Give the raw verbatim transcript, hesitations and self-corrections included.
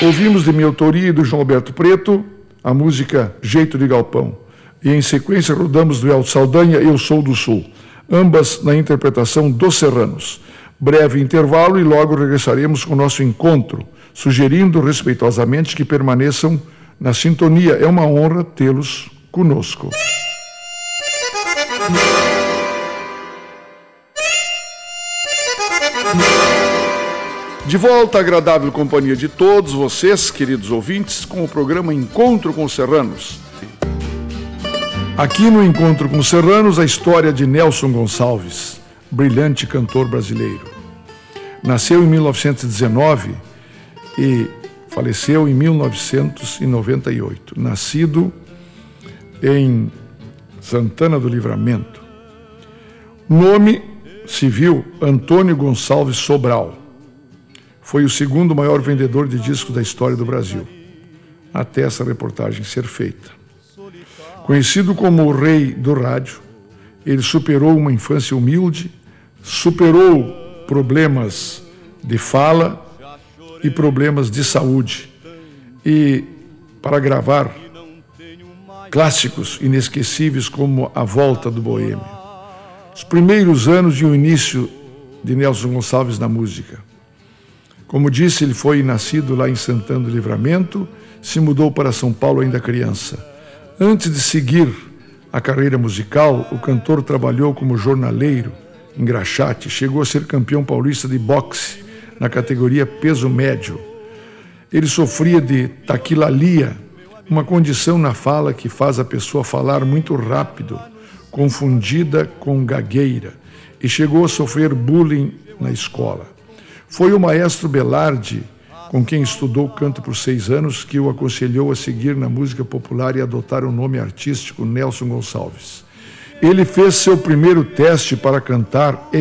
Ouvimos de minha autoria e do João Alberto Preto a música Jeito de Galpão. E em sequência rodamos do Elton Saldanha Eu Sou do Sul, ambas na interpretação dos Serranos. Breve intervalo e logo regressaremos com o nosso encontro, sugerindo respeitosamente que permaneçam na sintonia. É uma honra tê-los conosco. De volta à agradável companhia de todos vocês, queridos ouvintes, com o programa Encontro com os Serranos. Aqui no Encontro com os Serranos, a história de Nelson Gonçalves, brilhante cantor brasileiro. Nasceu em mil novecentos e dezenove e faleceu em mil novecentos e noventa e oito. Nascido em Santana do Livramento. Nome civil, Antônio Gonçalves Sobral. Foi o segundo maior vendedor de discos da história do Brasil, até essa reportagem ser feita. Conhecido como o rei do rádio, ele superou uma infância humilde, superou problemas de fala e problemas de saúde. E para gravar clássicos inesquecíveis como A Volta do Boêmio. Os primeiros anos e o início de Nelson Gonçalves na música. Como disse, ele foi nascido lá em Santana do Livramento, se mudou para São Paulo ainda criança. Antes de seguir a carreira musical, o cantor trabalhou como jornaleiro em Graxate, chegou a ser campeão paulista de boxe na categoria peso médio. Ele sofria de taquilalia, uma condição na fala que faz a pessoa falar muito rápido, confundida com gagueira, e chegou a sofrer bullying na escola. Foi o maestro Belardi, com quem estudou canto por seis anos, que o aconselhou a seguir na música popular e adotar o nome artístico Nelson Gonçalves. Ele fez seu primeiro teste para cantar em